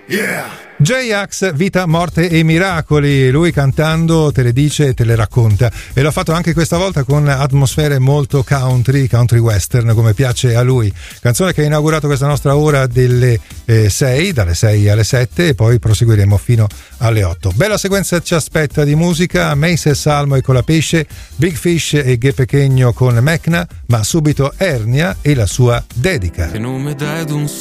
J-Ax, Vita, Morte e Miracoli, lui cantando te le dice e te le racconta, e l'ha fatto anche questa volta con atmosfere molto country western come piace a lui. Canzone che ha inaugurato questa nostra ora delle 6, dalle 6 alle 7, e poi proseguiremo fino alle 8. Bella sequenza ci aspetta di musica: Mace e Salmo e Colapesce, Big Fish e Ghe Pechegno con Mecna, ma subito Ernia e la sua dedica. Che nome dai ad un